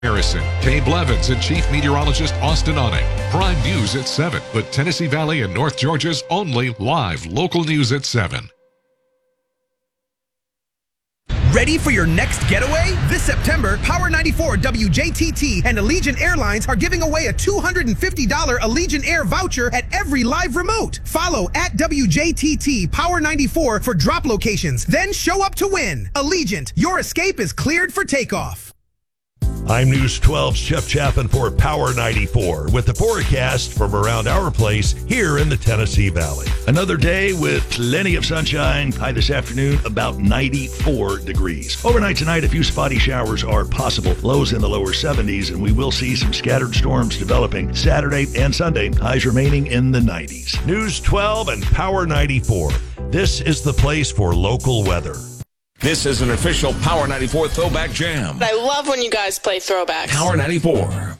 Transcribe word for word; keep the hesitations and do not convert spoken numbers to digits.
Harrison, Kay Blevins, and Chief Meteorologist Austin Onek. Prime News at seven, but Tennessee Valley and North Georgia's only live local news at seven. Ready for your next getaway? This September, Power ninety-four W J T T and Allegiant Airlines are giving away a two hundred fifty dollars Allegiant Air voucher at every live remote. Follow at W J T T Power ninety-four for drop locations, then show up to win. Allegiant, your escape is cleared for takeoff. I'm News twelve's Jeff Chapin for Power ninety-four with the forecast from around our place here in the Tennessee Valley. Another day with plenty of sunshine. High this afternoon, about ninety-four degrees. Overnight tonight, a few spotty showers are possible. Lows in the lower seventies, and we will see some scattered storms developing Saturday and Sunday. Highs remaining in the nineties. News twelve and Power ninety-four. This is the place for local weather. This is an official Power ninety-four Throwback Jam. I love when you guys play throwbacks. Power ninety-four.